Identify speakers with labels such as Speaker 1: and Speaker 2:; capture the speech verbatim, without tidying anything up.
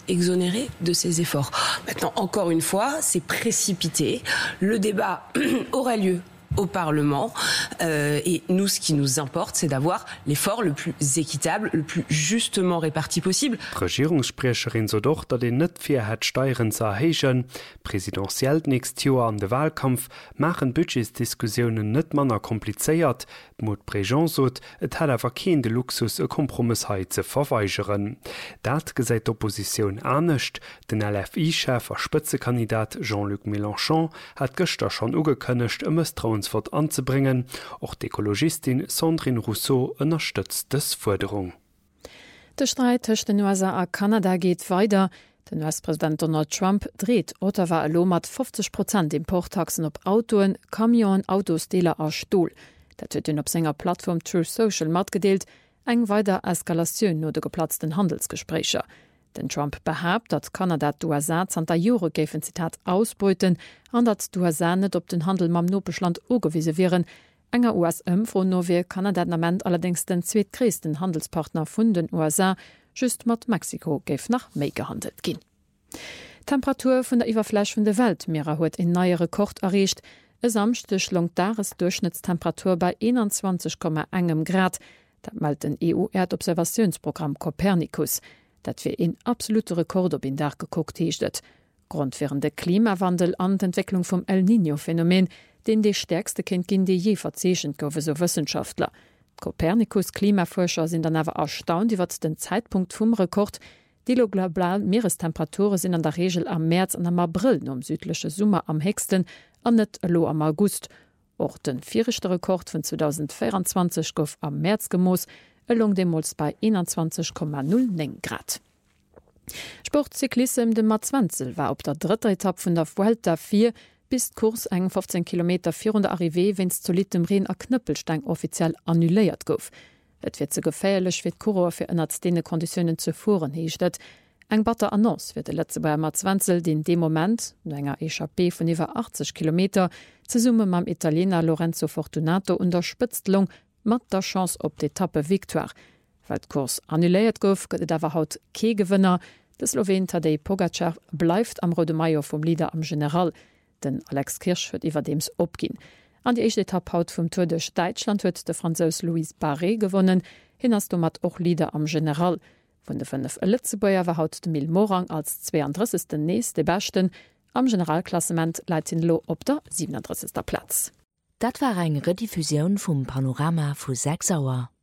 Speaker 1: exonérés de ces efforts. Maintenant, encore une fois, c'est précipité. Le débat aura lieu au Parlement euh, et nous, ce qui nous importe, c'est d'avoir l'effort le plus équitable, le plus justement réparti possible.
Speaker 2: Regierungssprecherin so doch, dat den net fir het Steuern zu erhegen. Präsidentiell nächst Jahr an de Wahlkampf machen Budgetsdiskussionen net manner kompliziert. Mod Prejean sot, et hat awer kein de Luxus e Kompromissheit ze verweigeren. Dat gesäit d'Opposition anecht. Den L F I-Chef a Spitzekandidat Jean-Luc Mélenchon hat gëster schon ugekënnecht e Misstrauensvot anzubringen. Auch die Ökologistin Sandrine Rousseau unterstützt das Forderung.
Speaker 3: Der Streit zwischen den U S A und Kanada geht weiter. Der U S-Präsident Donald Trump dreht Ottawa allo mat fünfzig Prozent Importtaxen op Autoen, Kamion, Autos, Dealer a Stuhl. Dat huet den op senger Plattform Truth Social matgedeelt, eng weiter Eskalationun no de geplatzten Handelsgesprächer. Den Trump behabt, dat Kanada d'U S A zwanzig Jahre géfen Zitat ausbeuten, an dat d'U S A net op den Handel mam Nopeschland ugewiese wären. Enger U S-Ëmfro no wie Kanada-Nament allerdings den zweetgréessten Handelspartner vun den U S A, just mat Mexiko géif nach méi gehandelt ginn. Temperatur vun der Iwerfläch vun de Weltmeerer huet en neie Rekord erreicht. E samchte schlong Jahresdurchschnittstemperatur bei einundzwanzig Komma eins Grad. Dat meldt den E U-Erdobservationsprogramm Copernicus. Dat fir en absolute Rekord op in Dach geguckt heeschtet. Grund wären de Klimawandel an d'Entwicklung vom El Niño-Phänomen, den de stärkste Kind gin de je verzeschen goufe so Wissenschaftler. Copernicus Klimaforscher sind dann awer erstaunt, iwwer den Zeitpunkt vum Rekord. Die global Meerestemperaturen sind an der Regel am März an am April um südliche Summer am höchsten, an net lo am August. Auch den vierigste Rekord von zweitausendvierundzwanzig gouf am März gemoos, elung demols bei einundzwanzig Komma null neun Grad. Sportzyklism de Matzwenzel war op der dritte Etappe vun der Vuelta vier bis Kurs eng fünfzehn Kilometer vier der Arrivé, wenns zu Litem Reen a Knüppelstein offiziell annuléiert gouf. Et wird ze geféierlech fir d'Kuror fir ënnert dee Konditionen zu fuhren heechtet. Eng batter Annonce fir de letze bei Matzwenzel den de Moment, no enger E H P vun iwwer achtzig Kilometer, ze summe mam Italiener Lorenzo Fortunato unterspëtztlung mat der Chance op d'Etappe Victoire. Weil d'Kurs annuléiert gouf, gëtt dawer haut Keegewënner. De Slowen Tadej Pogacar bleifft am Rode Maillot vom Leader am General. Den Alex Kirsch huet iwwer dems opginn. An die echte Etappe haut vum Tour de Deutschland huet de Franzos Louis Barré gewonnen, hinnners du mat och Lieder am General. Von de fünf Lützebäuer war haut de Mil Morang als zweiunddreißigsten nächste Besten. Am Generalklassement leit hin lo op der siebenunddreißigsten Platz.
Speaker 4: Dat war eng Rediffusion vum Panorama vu sechs Auer.